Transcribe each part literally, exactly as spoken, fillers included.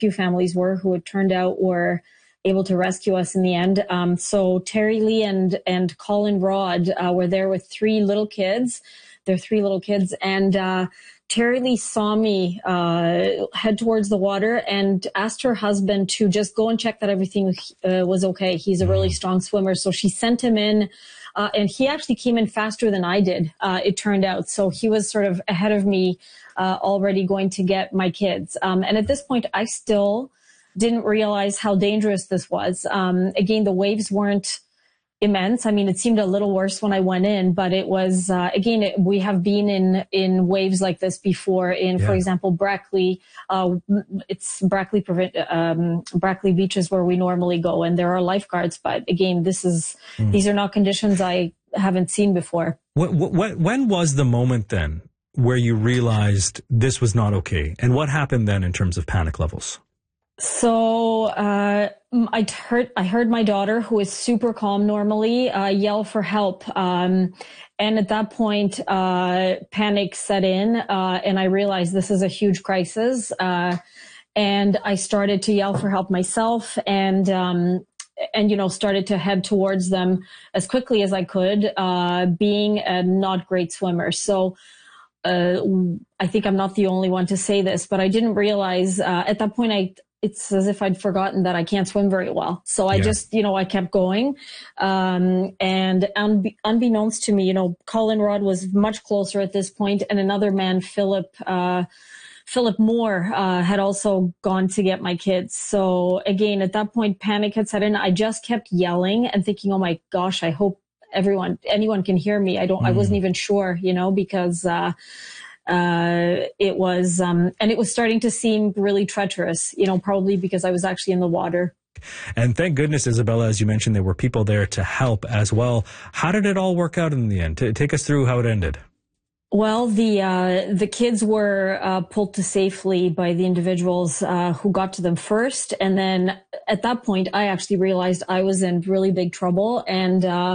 few families were who it turned out were able to rescue us in the end. Um, so Terry Lee and, and Colin Rod uh, were there with three little kids. They're three little kids. And uh, Terry Lee saw me uh, head towards the water and asked her husband to just go and check that everything uh, was okay. He's a really strong swimmer. So she sent him in. Uh, and he actually came in faster than I did, uh, it turned out. So he was sort of ahead of me, uh, already going to get my kids. Um, and at this point, I still didn't realize how dangerous this was. Um, again, the waves weren't immense. I mean, it seemed a little worse when I went in, but it was, uh, again, it, we have been in, in waves like this before in, yeah. for example, Brackley. Uh, it's Brackley, um, Brackley Beach is where we normally go, and there are lifeguards. But again, this is, mm. these are not conditions I haven't seen before. What, what, when was the moment then where you realized this was not okay? And what happened then in terms of panic levels? So, uh, I heard, I heard my daughter, who is super calm normally, uh, yell for help. Um, and at that point, uh, panic set in, uh, and I realized this is a huge crisis. Uh, and I started to yell for help myself and, um, and, you know, started to head towards them as quickly as I could, uh, being a not great swimmer. So, uh, I think I'm not the only one to say this, but I didn't realize, uh, at that point, I, it's as if I'd forgotten that I can't swim very well. So I yeah. just, you know, I kept going. Um, and unbe- unbeknownst to me, you know, Colin Rod was much closer at this point, and another man, Philip, uh, Philip Moore, uh, had also gone to get my kids. So again, at that point, panic had set in. I just kept yelling and thinking, oh my gosh, I hope everyone, anyone can hear me. I don't, mm. I wasn't even sure, you know, because, uh, Uh, it was, um, and it was starting to seem really treacherous, you know, probably because I was actually in the water. And thank goodness, Isabella, as you mentioned, there were people there to help as well. How did it all work out in the end? T- take us through how it ended. Well, the, uh, the kids were, uh, pulled to safely by the individuals, uh, who got to them first. And then at that point, I actually realized I was in really big trouble. And, uh,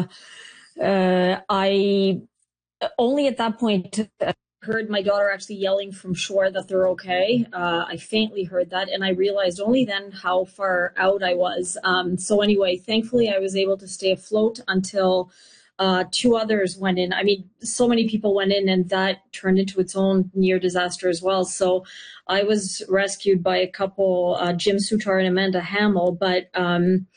uh, I only at that point, uh, heard my daughter actually yelling from shore that they're okay. Uh, I faintly heard that, and I realized only then how far out I was. Um, so anyway, thankfully I was able to stay afloat until uh, two others went in. I mean, so many people went in, and that turned into its own near disaster as well. So I was rescued by a couple, uh, Jim Sutar and Amanda Hamill, but um,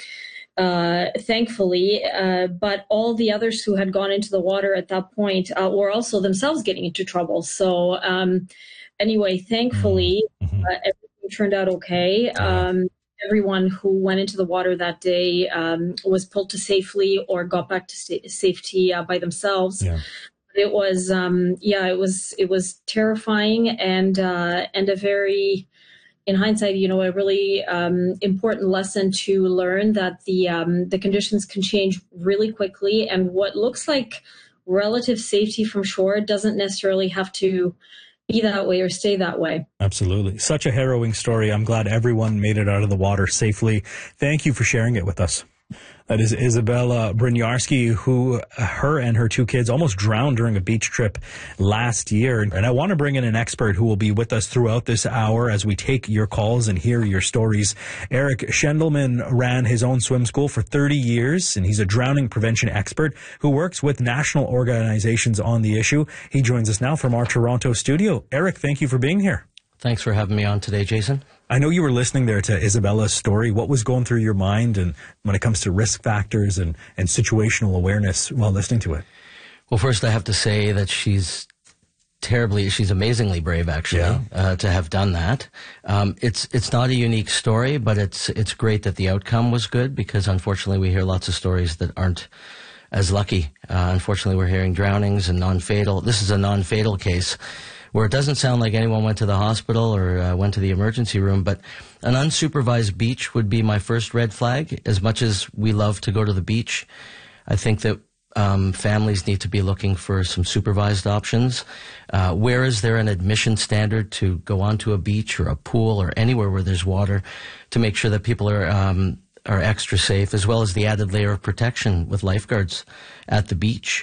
Uh, thankfully, uh, but all the others who had gone into the water at that point uh, were also themselves getting into trouble. So um, anyway, thankfully, mm-hmm. uh, everything turned out okay. Um, everyone who went into the water that day um, was pulled to safely or got back to sta- safety uh, by themselves. Yeah. It was, um, yeah, it was, it was terrifying and uh, and a very, in hindsight, you know, a really um, important lesson to learn that the um, the conditions can change really quickly, and what looks like relative safety from shore doesn't necessarily have to be that way or stay that way. Absolutely. Such a harrowing story. I'm glad everyone made it out of the water safely. Thank you for sharing it with us. That is Isabella Bryniarski, who, her and her two kids almost drowned during a beach trip last year. And I want to bring in an expert who will be with us throughout this hour as we take your calls and hear your stories. Eric Schendelman ran his own swim school for thirty years, and he's a drowning prevention expert who works with national organizations on the issue. He joins us now from our Toronto studio. Eric, thank you for being here. Thanks for having me on today, Jason. I know you were listening there to Isabella's story. What was going through your mind and when it comes to risk factors and, and situational awareness while listening to it? Well, first I have to say that she's terribly, she's amazingly brave, actually, yeah. uh, to have done that. Um, it's it's not a unique story, but it's it's great that the outcome was good, because unfortunately we hear lots of stories that aren't as lucky. Uh, unfortunately, we're hearing drownings and non-fatal. This is a non-fatal case, where it doesn't sound like anyone went to the hospital or uh, went to the emergency room, but an unsupervised beach would be my first red flag. As much as we love to go to the beach, I think that um, families need to be looking for some supervised options. Uh, where is there an admission standard to go onto a beach or a pool or anywhere where there's water to make sure that people are um, are extra safe, as well as the added layer of protection with lifeguards at the beach?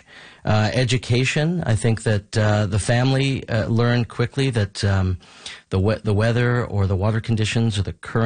Uh, education, I think that uh, the family uh, learned quickly that um, the we- the weather or the water conditions or the current